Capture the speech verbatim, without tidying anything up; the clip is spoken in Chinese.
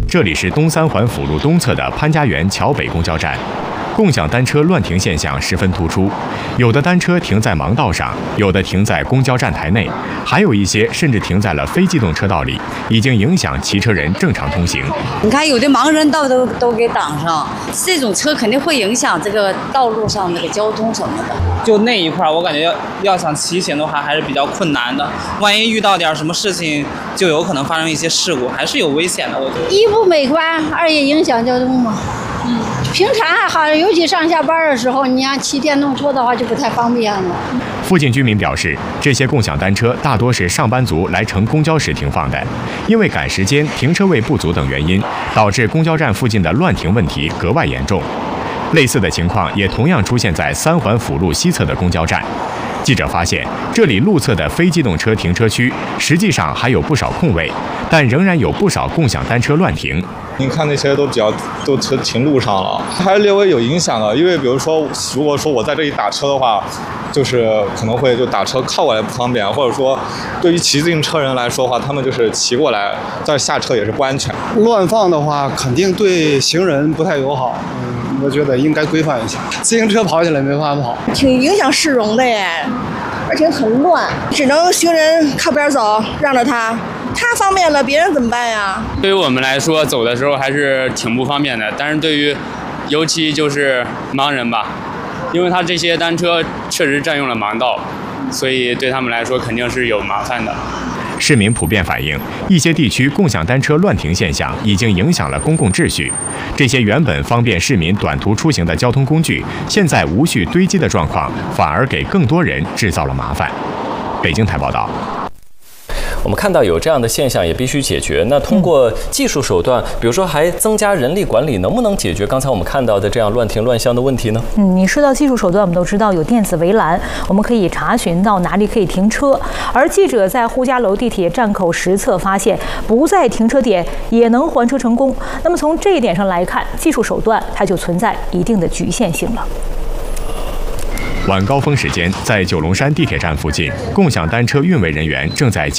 这里是东三环辅路东侧的潘家园桥北公交站。共享单车乱停现象十分突出，有的单车停在盲道上，有的停在公交站台内，还有一些甚至停在了非机动车道里，已经影响骑车人正常通行。 你看，有的盲人道都都给挡上，这种车肯定会影响这个道路上那个交通什么的。 就那一块，我感觉要要想骑行的话，还是比较困难的。万一遇到点什么事情，就有可能发生一些事故，还是有危险的。我觉得一不美观，二也影响交通嘛。嗯，平常还好，尤其上下班的时候，你要骑电动车的话就不太方便了。 附近居民表示，这些共享单车大多是上班族来乘公交时停放的，因为赶时间、停车位不足等原因，导致公交站附近的乱停问题格外严重。类似的情况也同样出现在三环辅路西侧的公交站。记者发现，这里路侧的非机动车停车区实际上还有不少空位，但仍然有不少共享单车乱停。 您看那些都比较都停路上了，还是略微有影响的。因为比如说，如果说我在这里打车的话，就是可能会就打车靠过来不方便，或者说对于骑自行车人来说的话，他们就是骑过来再下车也是不安全。 乱放的话，肯定对行人不太友好。嗯，我觉得应该规范一下。自行车跑起来没法跑， 挺影响市容的耶，而且很乱，只能行人靠边走，让着他。他方便了，别人怎么办呀？ 对于我们来说，走的时候还是挺不方便的。但是对于，尤其就是盲人吧，因为他这些单车确实占用了盲道，所以对他们来说肯定是有麻烦的。 市民普遍反映，一些地区共享单车乱停现象已经影响了公共秩序。这些原本方便市民短途出行的交通工具，现在无序堆积的状况，反而给更多人制造了麻烦。北京台报道。 我们看到有这样的现象也必须解决。那通过技术手段，比如说还增加人力管理，能不能解决刚才我们看到的这样乱停乱相的问题呢？ 嗯，你说到技术手段，我们都知道有电子围栏，我们可以查询到哪里可以停车。而记者在呼家楼地铁站口实测发现，不在停车点也能还车成功。那么从这一点上来看，技术手段它就存在一定的局限性了。 晚高峰时间，在九龙山地铁站附近，共享单车运维人员正在